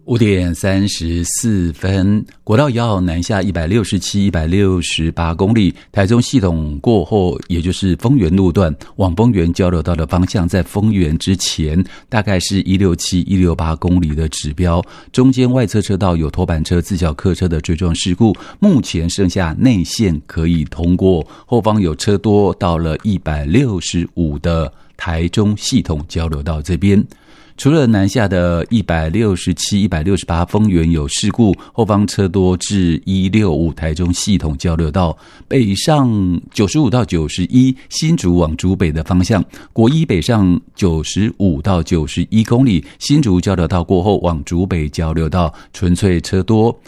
5:34，国道1号南下167、168公里，台中系统过后，也就是丰原路段往丰原交流道的方向，在丰原之前大概是167、168公里的指标，中间外侧车道有拖板车、自小客车的追撞事故，目前剩下内线可以通过，后方有车多到了165的台中系统交流道这边。除了南下的167、168丰原有事故，后方车多至165台中系统交流道，北上95到91新竹往竹北的方向，国一北上95到91公里，新竹交流道过后往竹北交流道纯粹车多，